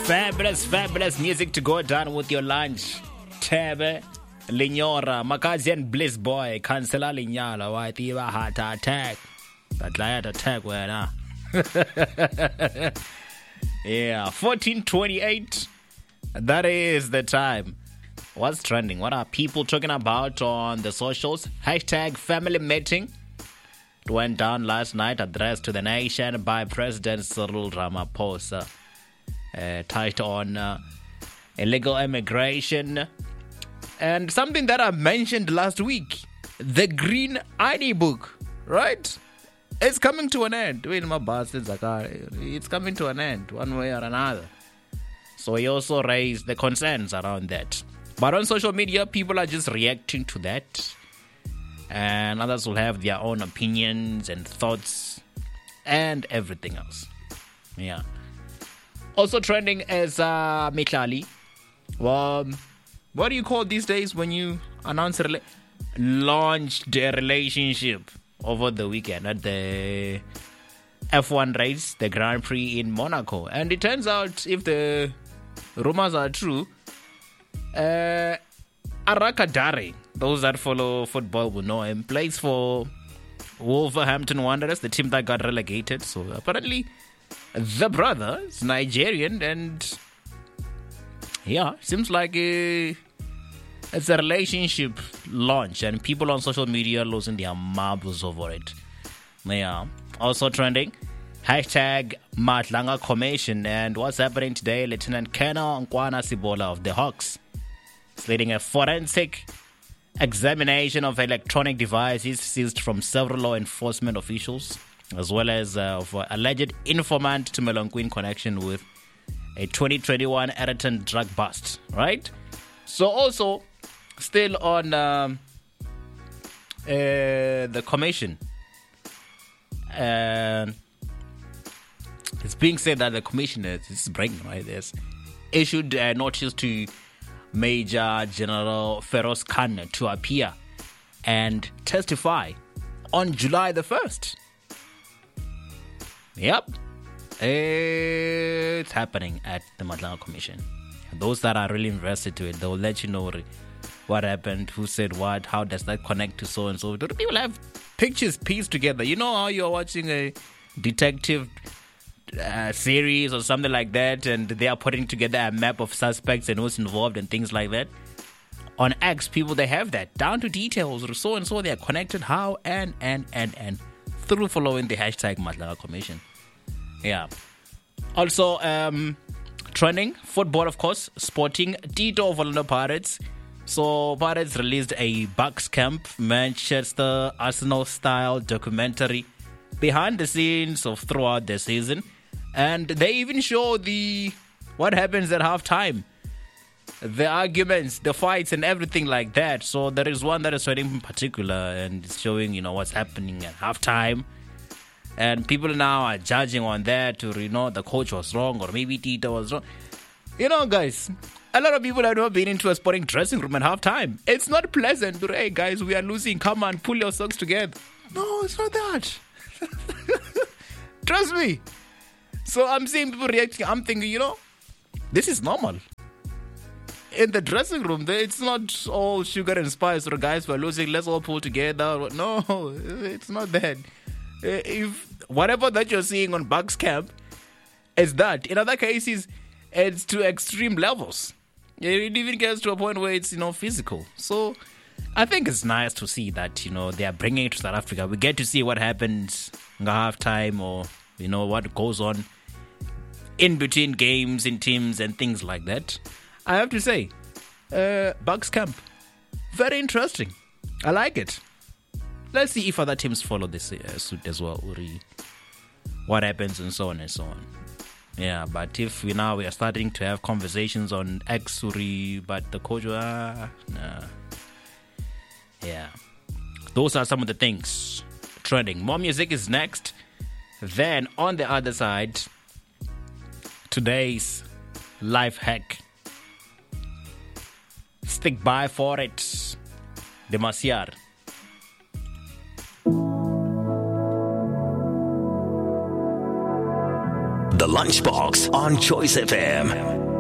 Fabulous music to go down with your lunch. Tebe, Linyora, Makazi and Bliss Boy, Cancela Linyala, Waitiba Heart Attack. That light attack, where now? Yeah, 14:28. That is the time. What's trending? What are people talking about on the socials? Hashtag family meeting. It went down last night, addressed to the nation by President Cyril Ramaphosa. Touched on illegal immigration and something that I mentioned last week, the Green ID book, right? It's coming to an end. It's coming to an end one way or another. So he also raised the concerns around that. But on social media, people are just reacting to that. And others will have their own opinions and thoughts and everything else. Yeah. Also trending is Mitlali. Well, what do you call these days when you announce launched a relationship over the weekend at the F1 race, the Grand Prix in Monaco? And it turns out, if the rumors are true, Araka Dare, those that follow football will know him, plays for Wolverhampton Wanderers, the team that got relegated. So apparently the brother is Nigerian, and yeah, seems like it's a relationship launch, and people on social media losing their marbles over it. Yeah. Also trending, hashtag Matlanga Commission, and what's happening today? Lieutenant Colonel Nkwana Sibola of the Hawks is leading a forensic examination of electronic devices seized from several law enforcement officials, as well as of alleged informant to Melonqua in connection with a 2021 Ayrton drug bust, right? So also, still on the commission, it's being said that the commissioner, this is breaking, right? There's issued a notice to Major General Feroz Khan to appear and testify on July the 1st. Yep. It's happening at the Matlanga Commission. Those that are really invested to it, they'll let you know what happened, who said what, how does that connect to so and so. Do people have pictures pieced together? You know how you're watching a detective series or something like that, and they are putting together a map of suspects and who's involved and things like that? On X, people, they have that down to details. So and so, they are connected how and through following the hashtag Matlanga Commission. Yeah. Also, trending, football, of course, Sporting, Tito of Orlando Pirates. So, Pirates released a Bucks Camp, Manchester Arsenal-style documentary behind the scenes of throughout the season. And they even show what happens at halftime. The arguments, the fights, and everything like that. So, there is one that is trending in particular, and it's showing, what's happening at halftime. And people now are judging on that to, the coach was wrong or maybe Tito was wrong. Guys, a lot of people have never been into a sporting dressing room at halftime. It's not pleasant. Hey, guys, we are losing. Come on, pull your socks together. No, it's not that. Trust me. So I'm seeing people reacting. I'm thinking, this is normal. In the dressing room, it's not all sugar and spice or guys, we're losing, let's all pull together. No, it's not that. If whatever that you're seeing on Bucks Camp is that. In other cases, it's to extreme levels. It even gets to a point where it's, physical. So I think it's nice to see that, they are bringing it to South Africa. We get to see what happens in halftime or, what goes on in between games in teams and things like that. I have to say, Bucks Camp, very interesting. I like it. Let's see if other teams follow this suit as well, Uri. What happens and so on and so on. Yeah, but if we are starting to have conversations on X, Uri, but the coach, nah. Yeah. Those are some of the things trending. More music is next. Then, on the other side, today's life hack. Stick by for it. Demasiar. The Lunchbox on Choice FM.